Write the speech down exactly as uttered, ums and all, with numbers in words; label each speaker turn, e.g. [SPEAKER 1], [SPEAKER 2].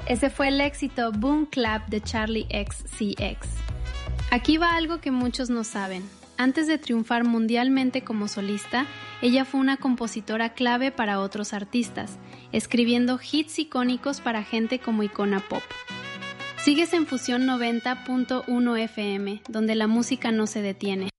[SPEAKER 1] Ese fue el éxito Boom Clap de Charli X C X. Aquí va algo que muchos no saben. Antes de triunfar mundialmente como solista, ella fue una compositora clave para otros artistas, escribiendo hits icónicos para gente como Icona Pop. Sigues en Fusión noventa punto uno F M, donde la música no se detiene.